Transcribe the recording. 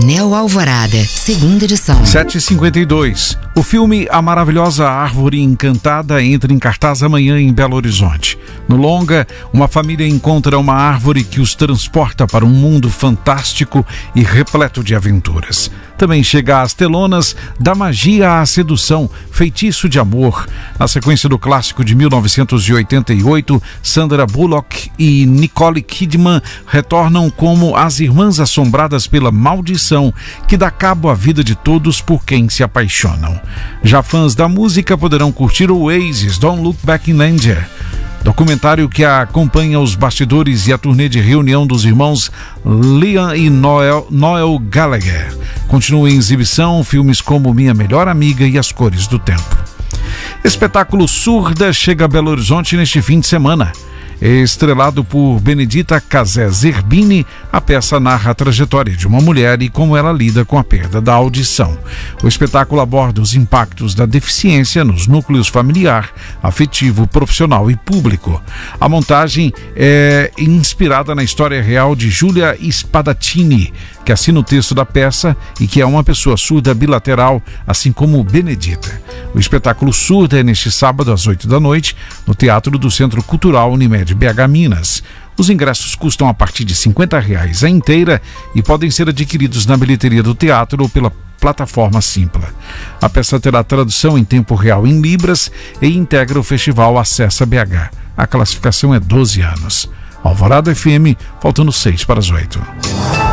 Anel Alvorada, segunda edição. 7h52. O filme A Maravilhosa Árvore Encantada entra em cartaz amanhã em Belo Horizonte. No longa, uma família encontra uma árvore que os transporta para um mundo fantástico e repleto de aventuras. Também chega às telonas Da Magia à Sedução, Feitiço de Amor. Na sequência do clássico de 1988, Sandra Bullock e Nicole Kidman retornam como as irmãs assombradas pela maldição que dá cabo à vida de todos por quem se apaixonam. Já fãs da música poderão curtir o Oasis, Don't Look Back in Anger, documentário que acompanha os bastidores e a turnê de reunião dos irmãos Liam e Noel Gallagher. Continua em exibição filmes como Minha Melhor Amiga e As Cores do Tempo. Espetáculo Surda chega a Belo Horizonte neste fim de semana. Estrelado por Benedita Casé Zerbini, a peça narra a trajetória de uma mulher e como ela lida com a perda da audição. O espetáculo aborda os impactos da deficiência nos núcleos familiar, afetivo, profissional e público. A montagem é inspirada na história real de Júlia Spadattini, que assina o texto da peça e que é uma pessoa surda bilateral, assim como Benedita. O espetáculo Surda é neste sábado às 8 da noite, no Teatro do Centro Cultural Unimed BH Minas. Os ingressos custam a partir de R$50 a inteira e podem ser adquiridos na bilheteria do teatro ou pela plataforma Simpla. A peça terá tradução em tempo real em Libras e integra o festival Acessa BH. A classificação é 12 anos. Alvorada FM, faltando 6 para as 8.